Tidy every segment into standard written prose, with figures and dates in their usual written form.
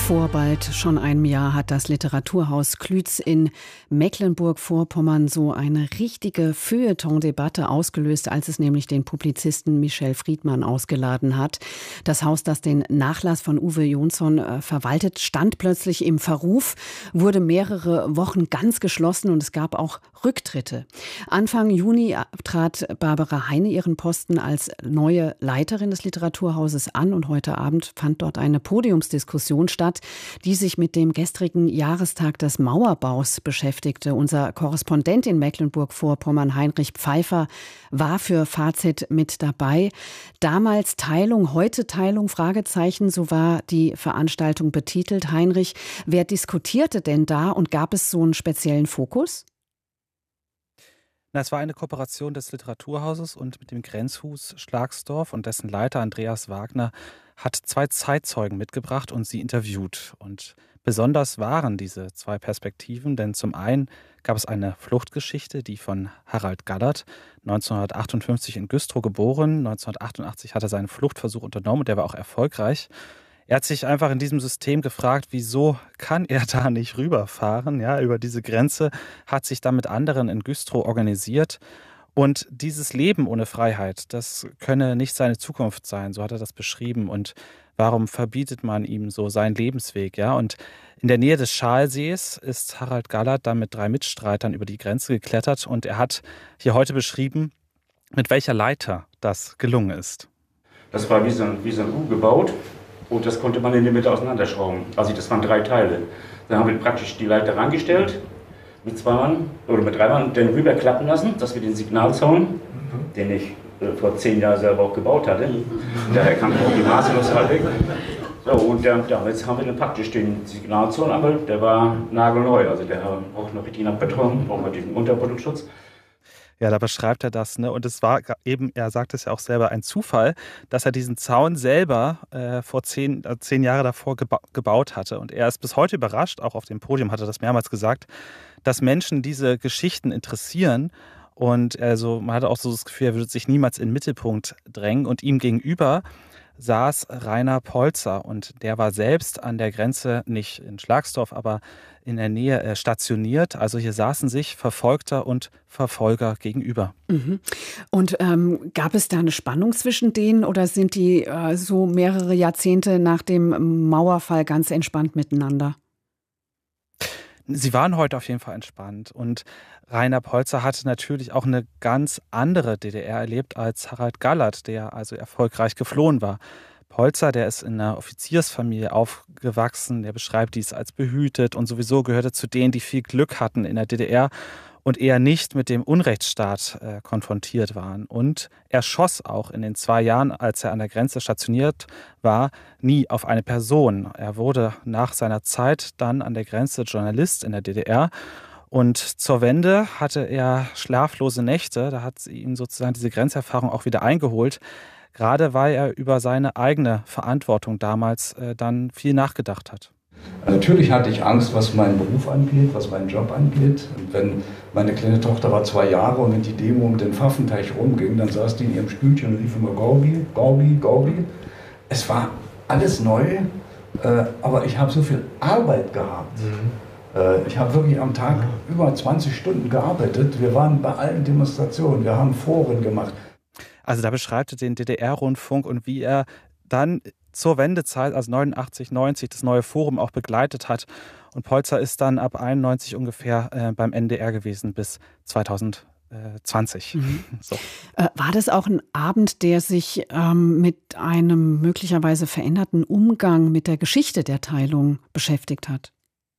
Vor bald schon einem Jahr hat das Literaturhaus Klütz in Mecklenburg-Vorpommern so eine richtige Feuilleton-Debatte ausgelöst, als es nämlich den Publizisten Michel Friedmann ausgeladen hat. Das Haus, das den Nachlass von Uwe Jonsson verwaltet, stand plötzlich im Verruf, wurde mehrere Wochen ganz geschlossen und es gab auch Rücktritte. Anfang Juni trat Barbara Heine ihren Posten als neue Leiterin des Literaturhauses an und heute Abend fand dort eine Podiumsdiskussion statt, die sich mit dem gestrigen Jahrestag des Mauerbaus beschäftigte. Unser Korrespondent in Mecklenburg-Vorpommern, Heinrich Pfeiffer, war für FAZ mit dabei. Damals Teilung, heute Teilung, Fragezeichen, so war die Veranstaltung betitelt. Heinrich, wer diskutierte denn da und gab es so einen speziellen Fokus? Es war eine Kooperation des Literaturhauses und mit dem Grenzhus Schlagsdorf, und dessen Leiter Andreas Wagner hat 2 Zeitzeugen mitgebracht und sie interviewt. Und besonders waren diese 2 Perspektiven, denn zum einen gab es eine Fluchtgeschichte, die von Harald Gallert, 1958 in Güstrow geboren. 1988 hat er seinen Fluchtversuch unternommen und der war auch erfolgreich. Er hat sich einfach in diesem System gefragt, wieso kann er da nicht rüberfahren, ja, über diese Grenze, hat sich dann mit anderen in Güstrow organisiert. Und dieses Leben ohne Freiheit, das könne nicht seine Zukunft sein, so hat er das beschrieben. Und warum verbietet man ihm so seinen Lebensweg, ja? Und in der Nähe des Schalsees ist Harald Gallert dann mit 3 Mitstreitern über die Grenze geklettert und er hat hier heute beschrieben, mit welcher Leiter das gelungen ist. Das war wie so ein U gebaut. Und das konnte man in der Mitte auseinanderschrauben. Also das waren 3 Teile. Dann haben wir praktisch die Leiter rangestellt, mit 2 Mann oder mit 3 Mann, und dann rüberklappen lassen, dass wir den Signalzaun, den ich vor 10 Jahren selber auch gebaut hatte, daher kam auch die Maße noch halbwegs. So, und damals haben wir dann praktisch den Signalzaun, aber der war nagelneu. Also der braucht noch richtig nach Beton, braucht noch diesen Unterproduktschutz. Ja, da beschreibt er das, ne? Und es war eben, er sagt es ja auch selber, ein Zufall, dass er diesen Zaun selber vor 10 Jahre davor gebaut hatte. Und er ist bis heute überrascht, auch auf dem Podium hat er das mehrmals gesagt, dass Menschen diese Geschichten interessieren. Und also man hatte auch so das Gefühl, er würde sich niemals in den Mittelpunkt drängen. Und ihm gegenüber saß Rainer Polzer und der war selbst an der Grenze, nicht in Schlagsdorf, aber in der Nähe stationiert. Also hier saßen sich Verfolgter und Verfolger gegenüber. Mhm. Und gab es da eine Spannung zwischen denen oder sind die so mehrere Jahrzehnte nach dem Mauerfall ganz entspannt miteinander? Sie waren heute auf jeden Fall entspannt und Rainer Polzer hatte natürlich auch eine ganz andere DDR erlebt als Harald Gallert, der also erfolgreich geflohen war. Polzer, der ist in einer Offiziersfamilie aufgewachsen, der beschreibt dies als behütet und sowieso gehörte zu denen, die viel Glück hatten in der DDR und eher nicht mit dem Unrechtsstaat konfrontiert waren. Und er schoss auch in den 2 Jahren, als er an der Grenze stationiert war, nie auf eine Person. Er wurde nach seiner Zeit dann an der Grenze Journalist in der DDR. Und zur Wende hatte er schlaflose Nächte, da hat ihn sozusagen diese Grenzerfahrung auch wieder eingeholt, gerade weil er über seine eigene Verantwortung damals dann viel nachgedacht hat. Natürlich hatte ich Angst, was meinen Beruf angeht, was meinen Job angeht. Und wenn meine kleine Tochter war 2 Jahre und wenn die Demo um den Pfaffenteich rumging, dann saß die in ihrem Stühlchen und rief immer Gorbi, Gorbi, Gorbi. Es war alles neu, aber ich habe so viel Arbeit gehabt. Ich habe wirklich am Tag über 20 Stunden gearbeitet. Wir waren bei allen Demonstrationen, wir haben Foren gemacht. Also da beschreibt er den DDR-Rundfunk und wie er dann zur Wendezeit, also 89, 90, das neue Forum auch begleitet hat. Und Polzer ist dann ab 91 ungefähr beim NDR gewesen bis 2020. So. War das auch ein Abend, der sich mit einem möglicherweise veränderten Umgang mit der Geschichte der Teilung beschäftigt hat?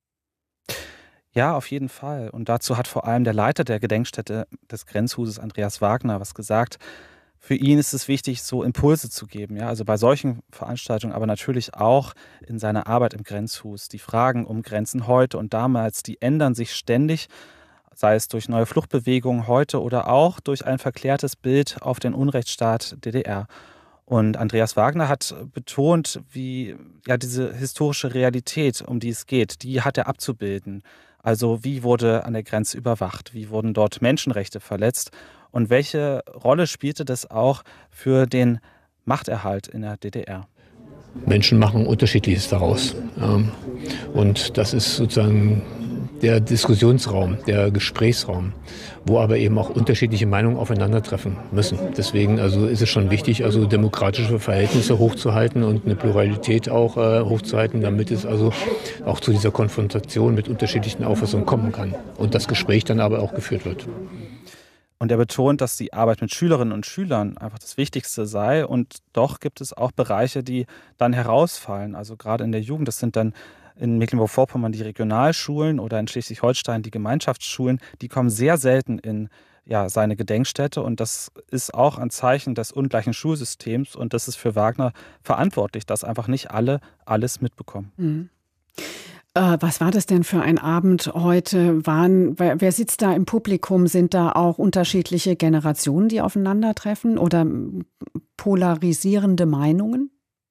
Ja, auf jeden Fall. Und dazu hat vor allem der Leiter der Gedenkstätte des Grenzhuses, Andreas Wagner, was gesagt. Für ihn ist es wichtig, so Impulse zu geben, ja, also bei solchen Veranstaltungen, aber natürlich auch in seiner Arbeit im Grenzhus. Die Fragen um Grenzen heute und damals, die ändern sich ständig, sei es durch neue Fluchtbewegungen heute oder auch durch ein verklärtes Bild auf den Unrechtsstaat DDR. Und Andreas Wagner hat betont, wie ja diese historische Realität, um die es geht, die hat er abzubilden. Also wie wurde an der Grenze überwacht, wie wurden dort Menschenrechte verletzt und welche Rolle spielte das auch für den Machterhalt in der DDR? Menschen machen Unterschiedliches daraus. Und das ist sozusagen der Diskussionsraum, der Gesprächsraum, wo aber eben auch unterschiedliche Meinungen aufeinandertreffen müssen. Deswegen ist es schon wichtig, demokratische Verhältnisse hochzuhalten und eine Pluralität auch hochzuhalten, damit es auch zu dieser Konfrontation mit unterschiedlichen Auffassungen kommen kann und das Gespräch dann aber auch geführt wird. Und er betont, dass die Arbeit mit Schülerinnen und Schülern einfach das Wichtigste sei. Und doch gibt es auch Bereiche, die dann herausfallen. Also gerade in der Jugend, das sind dann in Mecklenburg-Vorpommern die Regionalschulen oder in Schleswig-Holstein die Gemeinschaftsschulen, die kommen sehr selten in seine Gedenkstätte. Und das ist auch ein Zeichen des ungleichen Schulsystems. Und das ist für Wagner verantwortlich, dass einfach nicht alle alles mitbekommen. Mhm. Was war das denn für ein Abend heute? Wer sitzt da im Publikum? Sind da auch unterschiedliche Generationen, die aufeinandertreffen oder polarisierende Meinungen?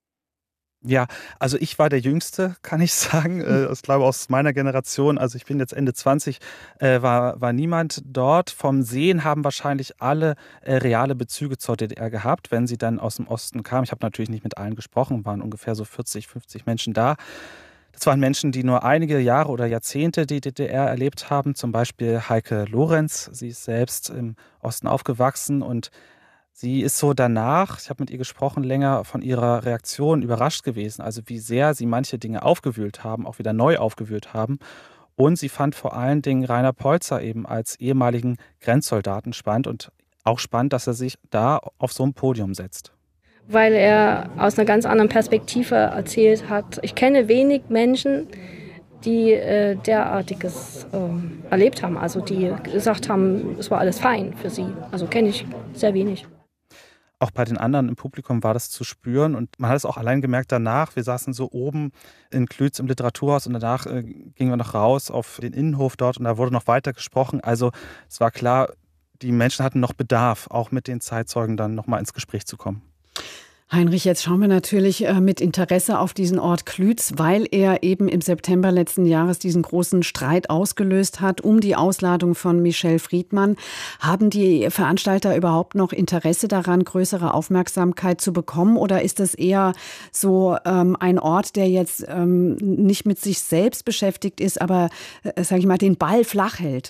Ja, also ich war der Jüngste, kann ich sagen. Ich glaube aus meiner Generation, also ich bin jetzt Ende 20, war niemand dort. Vom Sehen haben wahrscheinlich alle reale Bezüge zur DDR gehabt, wenn sie dann aus dem Osten kamen. Ich habe natürlich nicht mit allen gesprochen, waren ungefähr so 40, 50 Menschen da. Das waren Menschen, die nur einige Jahre oder Jahrzehnte die DDR erlebt haben. Zum Beispiel Heike Lorenz. Sie ist selbst im Osten aufgewachsen und sie ist so danach, ich habe mit ihr gesprochen, länger von ihrer Reaktion überrascht gewesen. Also wie sehr sie manche Dinge aufgewühlt haben, auch wieder neu aufgewühlt haben. Und sie fand vor allen Dingen Rainer Polzer eben als ehemaligen Grenzsoldaten spannend und auch spannend, dass er sich da auf so ein Podium setzt. Weil er aus einer ganz anderen Perspektive erzählt hat. Ich kenne wenig Menschen, die derartiges erlebt haben, also die gesagt haben, es war alles fein für sie. Also kenne ich sehr wenig. Auch bei den anderen im Publikum war das zu spüren und man hat es auch allein gemerkt danach. Wir saßen so oben in Klütz im Literaturhaus und danach gingen wir noch raus auf den Innenhof dort und da wurde noch weiter gesprochen. Also es war klar, die Menschen hatten noch Bedarf, auch mit den Zeitzeugen dann nochmal ins Gespräch zu kommen. Heinrich, jetzt schauen wir natürlich mit Interesse auf diesen Ort Klütz, weil er eben im September letzten Jahres diesen großen Streit ausgelöst hat um die Ausladung von Michel Friedmann. Haben die Veranstalter überhaupt noch Interesse daran, größere Aufmerksamkeit zu bekommen? Oder ist das eher so ein Ort, der jetzt nicht mit sich selbst beschäftigt ist, aber, sage ich mal, den Ball flach hält?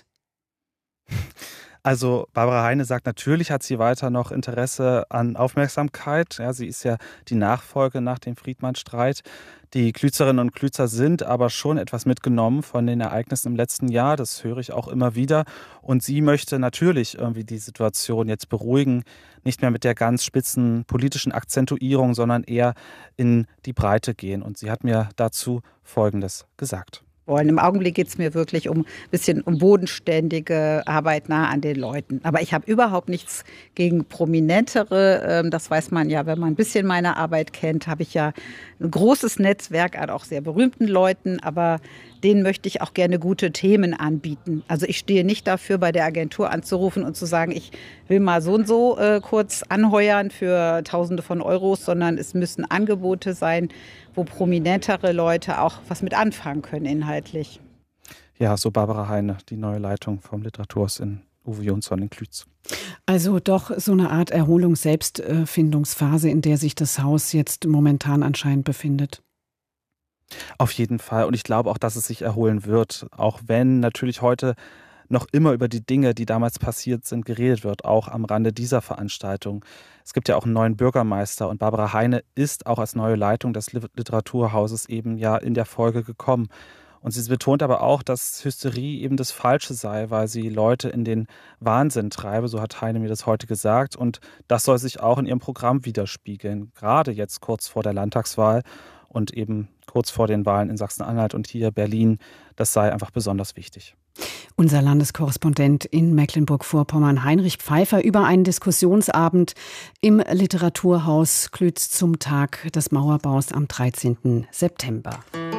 Also Barbara Heine sagt, natürlich hat sie weiter noch Interesse an Aufmerksamkeit. Ja, sie ist ja die Nachfolge nach dem Friedmann-Streit. Die Klützerinnen und Klützer sind aber schon etwas mitgenommen von den Ereignissen im letzten Jahr. Das höre ich auch immer wieder. Und sie möchte natürlich irgendwie die Situation jetzt beruhigen. Nicht mehr mit der ganz spitzen politischen Akzentuierung, sondern eher in die Breite gehen. Und sie hat mir dazu Folgendes gesagt. Im Augenblick geht es mir wirklich um bodenständige Arbeit nah an den Leuten. Aber ich habe überhaupt nichts gegen Prominentere. Das weiß man ja, wenn man ein bisschen meine Arbeit kennt, habe ich ja ein großes Netzwerk an auch sehr berühmten Leuten. Aber denen möchte ich auch gerne gute Themen anbieten. Also ich stehe nicht dafür, bei der Agentur anzurufen und zu sagen, ich will mal so und so kurz anheuern für Tausende von Euros, sondern es müssen Angebote sein, wo prominentere Leute auch was mit anfangen können inhaltlich. Ja, so Barbara Heine, die neue Leitung vom Literaturhaus in Uwe Jonsson in Klütz. Also doch so eine Art Erholungs-Selbstfindungsphase, in der sich das Haus jetzt momentan anscheinend befindet. Auf jeden Fall. Und ich glaube auch, dass es sich erholen wird. Auch wenn natürlich heute noch immer über die Dinge, die damals passiert sind, geredet wird, auch am Rande dieser Veranstaltung. Es gibt ja auch einen neuen Bürgermeister und Barbara Heine ist auch als neue Leitung des Literaturhauses eben ja in der Folge gekommen. Und sie betont aber auch, dass Hysterie eben das Falsche sei, weil sie Leute in den Wahnsinn treibe, so hat Heine mir das heute gesagt. Und das soll sich auch in ihrem Programm widerspiegeln, gerade jetzt kurz vor der Landtagswahl und eben kurz vor den Wahlen in Sachsen-Anhalt und hier Berlin. Das sei einfach besonders wichtig. Unser Landeskorrespondent in Mecklenburg-Vorpommern, Heinrich Pfeiffer, über einen Diskussionsabend im Literaturhaus Klütz zum Tag des Mauerbaus am 13. September.